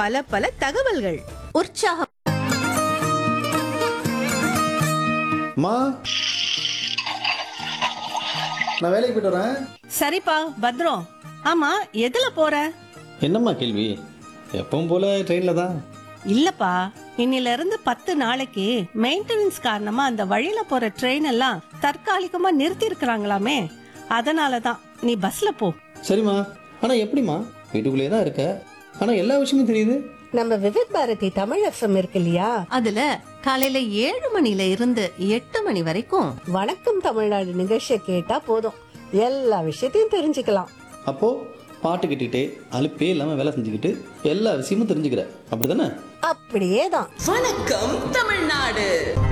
பல பல தகவல்கள், உற்சாகம். மா, நான் வேலைக்கு போயிட்டு வரேன். சரிப்பா, பத்ரம். ஆமா, எதுல போற? என்னம்மா கேள்வி? எப்பவும் போல ட்ரெயின்ல தான். இல்லப்பா, இன்னில இருந்து 10 நாளைக்கு மெயின்டெனன்ஸ் காரணமா அந்த வழியில போற ட்ரெயின் எல்லாம் தற்காலிகமா நிறுத்தி இருக்கறாங்களாமே. அதனாலதான் நீ பஸ்ல போ. சரிம்மா, ஆனா எப்படிம்மா? வீட்டுக்குள்ளேயே தான் இருக்க, ஆனா எல்லா விஷயமும் தெரியுது. நம்ம விவித் பாரதி தமிழ் எஃப்எம் இருக்கு இல்லையா, அதுல காலையில 7 மணில இருந்து 8 மணி வரைக்கும் வணக்கம் தமிழ்நாடு நிகழ்ச்சியை கேட்டா போதும், எல்லா விஷயத்தையும் தெரிஞ்சுக்கலாம். அப்போ பாட்டு கேட்டுக்கிட்டே அலுப்பே இல்லாம வேலை செஞ்சுக்கிட்டு எல்லா விஷயமும் தெரிஞ்சுக்கிற, அப்படிதானே? அப்படியேதான். வணக்கம் தமிழ்நாடு.